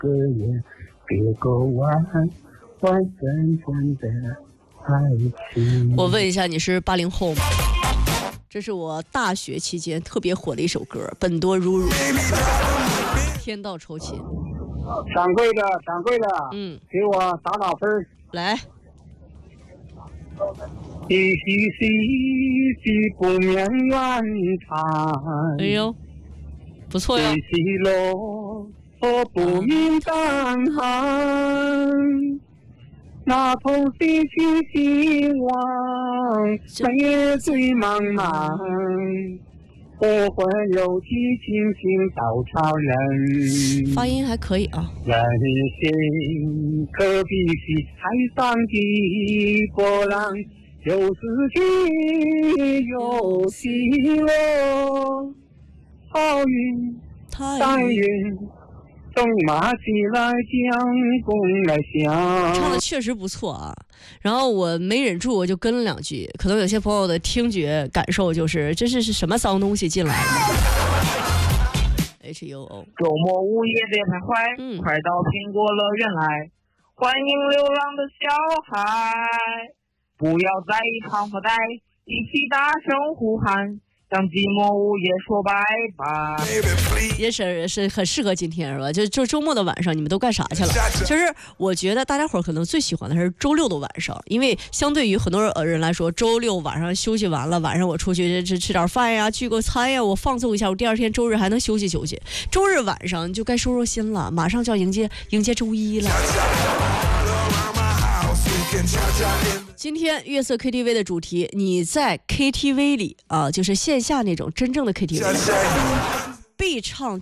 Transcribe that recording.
个月，别过完真正的爱情。 我问一下，你是80后吗？这是我大学期间特别火的一首歌，本多如如，天道酬勤。 掌柜的，给我打分。 来， 一夕夕的不眠远长， 哎呦，不错哟。 一夕落不明江寒，那头西去希望，夜最茫茫。火魂有气，轻轻稻草人。 发音还可以啊。 人心可比起海上的波浪，有死去有喜乐，好运单云纵马起来将功来享。 唱的确实不错啊，然后我没忍住，我就跟了2句。可能有些朋友的听觉感受就是这是什么脏东西进来了。HUO 周末午夜别徘徊，快到苹果乐园来，欢迎流浪的小孩，不要在一旁发呆，一起大声呼喊，向寂寞午夜说拜拜。 也是很适合今天是吧？就周末的晚上你们都干啥去了？其实我觉得大家伙可能最喜欢的是周六的晚上，因为相对于很多人来说，周六晚上休息完了，晚上我出去吃点饭呀，聚个餐呀，我放纵一下，我第二天周日还能休息休息。周日晚上就该收收心了，马上就要迎接周一了。今天月色 KTV 的主题，你在 KTV 里啊，就是线下那种真正的 KTV 必唱